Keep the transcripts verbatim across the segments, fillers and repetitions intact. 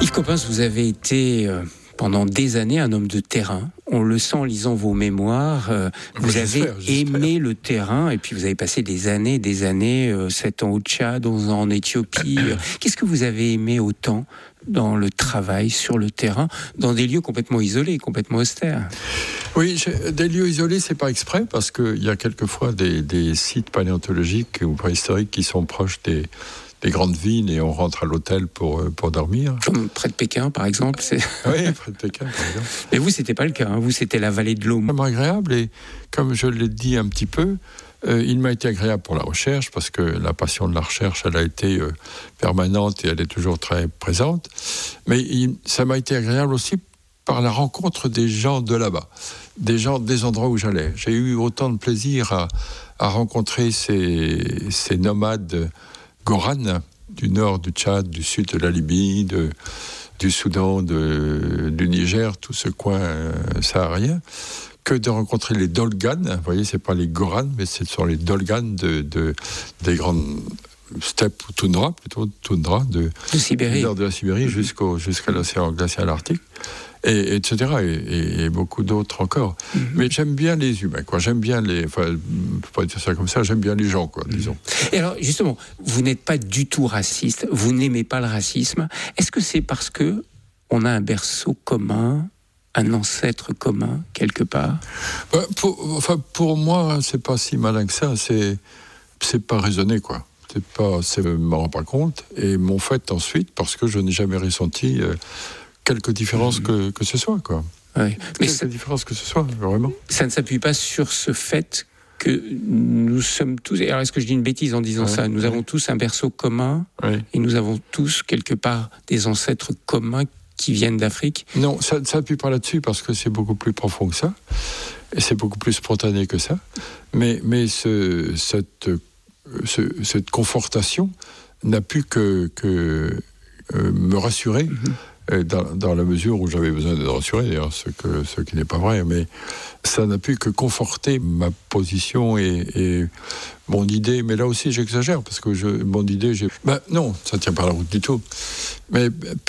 Yves Coppens, vous avez été euh, pendant des années un homme de terrain. On le sent en lisant vos mémoires. Euh, vous avez j'espère, j'espère. aimé le terrain et puis vous avez passé des années, des années, euh, sept ans au Tchad, onze ans en Éthiopie. Qu'est-ce que vous avez aimé autant dans le travail, sur le terrain, dans des lieux complètement isolés, complètement austères? Oui, j'ai- des lieux isolés, c'est pas exprès, parce qu'il y a quelquefois des, des sites paléontologiques ou préhistoriques qui sont proches des, des grandes villes et on rentre à l'hôtel pour, euh, pour dormir. Comme près de Pékin, par exemple. C'est... Oui, près de Pékin, par exemple. Mais vous, c'était pas le cas. Hein. Vous, c'était la vallée de l'Aube. Vraiment agréable, et comme je l'ai dit un petit peu, euh, il m'a été agréable pour la recherche, parce que la passion de la recherche, elle a été euh, permanente et elle est toujours très présente. Mais il- ça m'a été agréable aussi par la rencontre des gens de là-bas, des gens des endroits où j'allais. J'ai eu autant de plaisir à, à rencontrer ces, ces nomades Goran, du nord du Tchad, du sud de la Libye, de, du Soudan, de, du Niger, tout ce coin euh, saharien, que de rencontrer les Dolganes. Vous voyez, c'est pas les Goran, mais ce sont les Dolganes de, de, des grandes steppes ou toundra, plutôt toundra, de, De Sibérie. du nord de la Sibérie jusqu'au, jusqu'à l'océan glacial arctique. Et, etc. Et, et, et beaucoup d'autres encore. Mm-hmm. Mais j'aime bien les humains, quoi. J'aime bien les. Enfin, je ne peux pas dire ça comme ça, j'aime bien les gens, quoi, disons. Et alors, justement, vous n'êtes pas du tout raciste, vous n'aimez pas le racisme. Est-ce que c'est parce que on a un berceau commun, un ancêtre commun, quelque part? bah, pour, enfin, pour moi, c'est pas si malin que ça, c'est, c'est pas raisonné, quoi. C'est pas, c'est, je ne m'en rends pas compte. Et m'en fait ensuite, parce que je n'ai jamais ressenti. Euh, quelque différence mmh. que, que ce soit, quoi. Oui. Mais quelque ça, différence que ce soit, vraiment. Ça ne s'appuie pas sur ce fait que nous sommes tous... Alors, est-ce que je dis une bêtise en disant ouais, ça? Nous ouais. avons tous un berceau commun ouais. et nous avons tous, quelque part, des ancêtres communs qui viennent d'Afrique? Non, ça ne s'appuie pas là-dessus parce que c'est beaucoup plus profond que ça et c'est beaucoup plus spontané que ça. Mais, mais ce, cette, ce, cette confortation n'a pu que, que euh, me rassurer mmh. Dans, dans la mesure où j'avais besoin d'être rassuré, d'ailleurs, ce, que, ce qui n'est pas vrai, mais ça n'a pu que conforter ma position et, et mon idée. Mais là aussi, j'exagère, parce que je, mon idée, j'ai... Ben non, ça ne tient pas la route du tout. Mais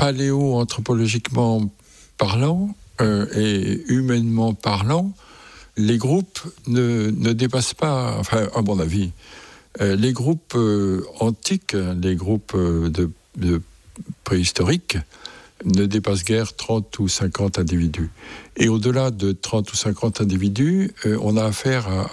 paléo-anthropologiquement parlant euh, et humainement parlant, les groupes ne, ne dépassent pas, enfin, à mon avis, euh, les groupes euh, antiques, les groupes euh, de, de préhistoriques, ne dépasse guère trente ou cinquante individus. Et au-delà de trente ou cinquante individus, euh, on a affaire à